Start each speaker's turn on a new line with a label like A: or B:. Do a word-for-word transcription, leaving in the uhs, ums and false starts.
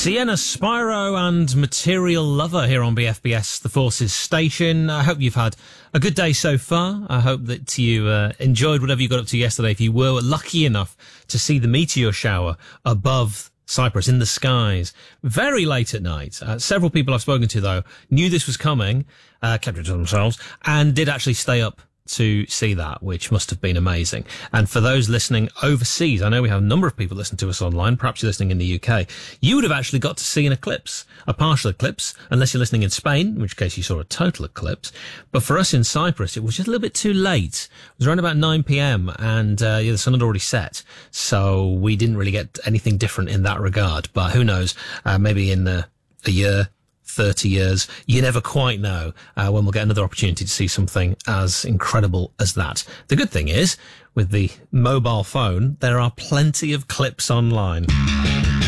A: Sienna Spyro and Material Lover here on B F B S, the Forces station. I hope you've had a good day so far. I hope that you uh, enjoyed whatever you got up to yesterday. If you were lucky enough to see the meteor shower above Cyprus in the skies very late at night. Uh, several people I've spoken to, though, knew this was coming, uh, kept it to themselves, and did actually stay up to see that, which must have been amazing. And for those listening overseas, I know we have a number of people listening to us online, perhaps you're listening in the U K, you would have actually got to see an eclipse, a partial eclipse, unless you're listening in Spain, in which case you saw a total eclipse. But for us in Cyprus, it was just a little bit too late. It was around about nine p.m. and uh, yeah, the sun had already set, so we didn't really get anything different in that regard. But who knows, uh, maybe in uh, a year, thirty years, you never quite know uh, when we'll get another opportunity to see something as incredible as that. The good thing is, with the mobile phone, there are plenty of clips online.